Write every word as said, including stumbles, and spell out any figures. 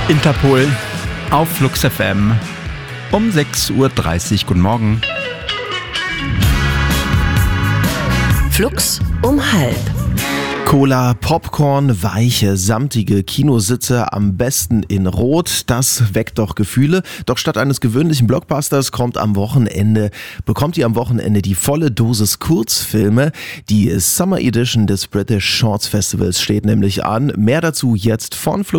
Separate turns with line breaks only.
Interpol auf Flux F M um sechs Uhr dreißig. Guten Morgen.
Flux um halb.
Cola, Popcorn, weiche, samtige Kinositze, am besten in Rot, das weckt doch Gefühle. Doch statt eines gewöhnlichen Blockbusters kommt am Wochenende, bekommt ihr am Wochenende die volle Dosis Kurzfilme. Die Summer Edition des British Shorts Festivals steht nämlich an. Mehr dazu jetzt von Flux.